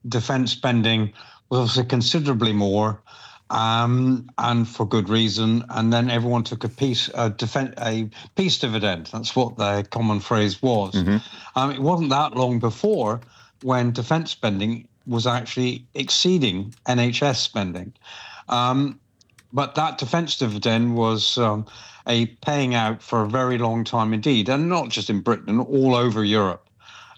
defence spending was obviously considerably more, and for good reason. And then everyone took a peace dividend. That's what the common phrase was. It wasn't that long before when defence spending was actually exceeding NHS spending. But that defence dividend was a paying out for a very long time indeed, and not just in Britain, all over Europe,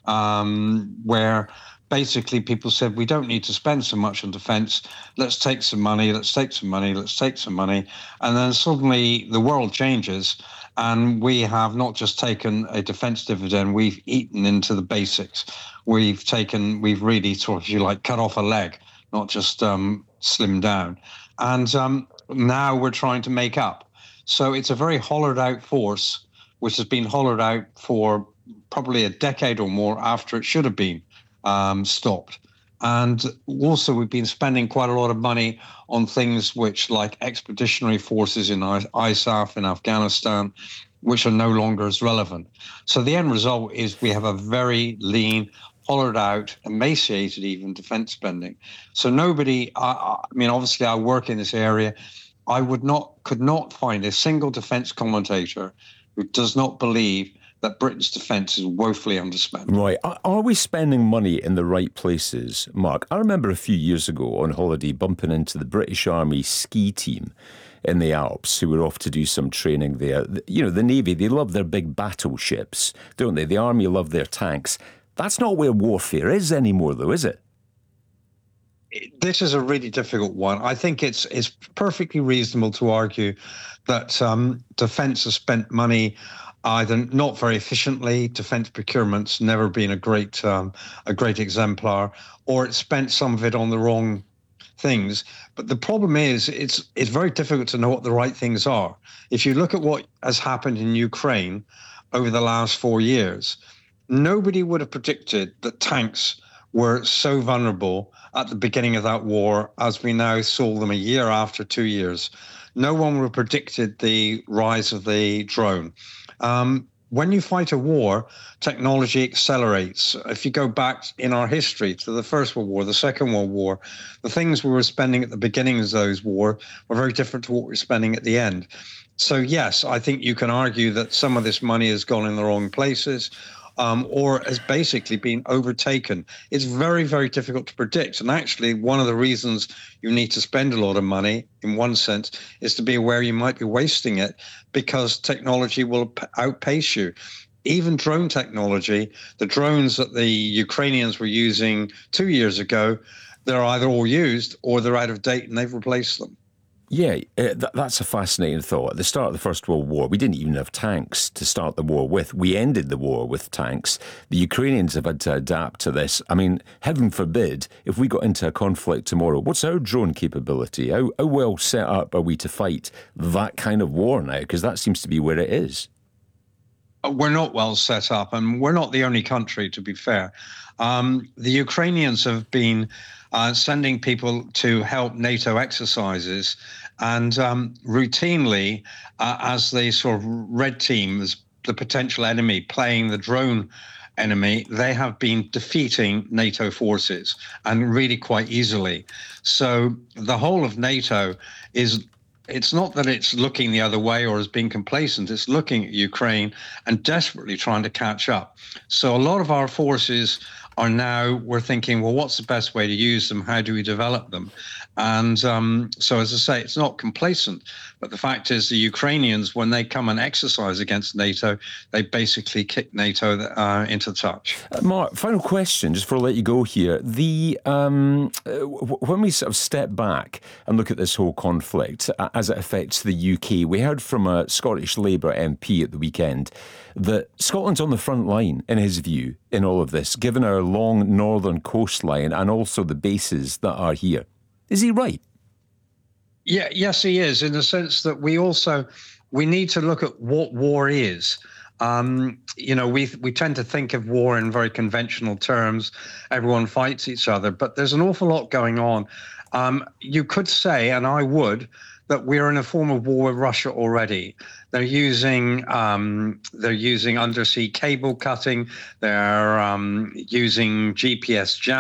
where basically people said, we don't need to spend so much on defence, let's take some money, let's take some money, let's take some money. And then suddenly the world changes, and we have not just taken a defence dividend, we've eaten into the basics. We've really sort of, if you like, cut off a leg, not just slimmed down. And now we're trying to make up. So it's a very hollowed out force, which has been hollowed out for probably a decade or more after it should have been stopped. And also we've been spending quite a lot of money on things which, like expeditionary forces in ISAF in Afghanistan, which are no longer as relevant. So the end result is we have a very lean, hollowed out, emaciated even defence spending. So nobody, I mean, obviously I work in this area, could not find a single defence commentator who does not believe that Britain's defence is woefully underspent. Right. Are we spending money in the right places, Mark? I remember a few years ago on holiday bumping into the British Army ski team in the Alps who were off to do some training there. You know, the Navy, they love their big battleships, don't they? The Army love their tanks. That's not where warfare is anymore, though, is it? This is a really difficult one. I think it's perfectly reasonable to argue that defence has spent money either not very efficiently, defence procurement's never been a great exemplar, or it spent some of it on the wrong things. But the problem is it's very difficult to know what the right things are. If you look at what has happened in Ukraine over the last 4 years, nobody would have predicted that tanks were so vulnerable at the beginning of that war as we now saw them a year after 2 years. No one would have predicted the rise of the drone. When you fight a war, technology accelerates. If you go back in our history to the First World War, the Second World War, the things we were spending at the beginning of those wars were very different to what we're spending at the end. So yes, I think you can argue that some of this money has gone in the wrong places, or has basically been overtaken. It's very, very difficult to predict. And actually, one of the reasons you need to spend a lot of money, in one sense, is to be aware you might be wasting it because technology will outpace you. Even drone technology, the drones that the Ukrainians were using 2 years ago, they're either all used or they're out of date and they've replaced them. Yeah, that's a fascinating thought. At the start of the First World War, we didn't even have tanks to start the war with. We ended the war with tanks. The Ukrainians have had to adapt to this. I mean, heaven forbid, if we got into a conflict tomorrow, what's our drone capability? How well set up are we to fight that kind of war now? Because that seems to be where it is. We're not well set up, and we're not the only country, to be fair. The Ukrainians have been sending people to help NATO exercises, and routinely, as the sort of red team, as the potential enemy playing the drone enemy, they have been defeating NATO forces, and really quite easily. So the whole of NATO it's not that it's looking the other way or is being complacent, it's looking at Ukraine and desperately trying to catch up. So a lot of our forces are now, we're thinking, well, what's the best way to use them? How do we develop them? And so, as I say, it's not complacent. But the fact is the Ukrainians, when they come and exercise against NATO, they basically kick NATO into touch. Mark, final question, just before I let you go here. When we sort of step back and look at this whole conflict as it affects the UK, we heard from a Scottish Labour MP at the weekend that Scotland's on the front line, in his view, in all of this, given our long northern coastline and also the bases that are here. Is he right? Yeah, yes, he is, in the sense that we need to look at what war is. We tend to think of war in very conventional terms. Everyone fights each other, but there's an awful lot going on. You could say, and I would, that we're in a form of war with Russia already. They're using undersea cable cutting. They're using GPS jamming.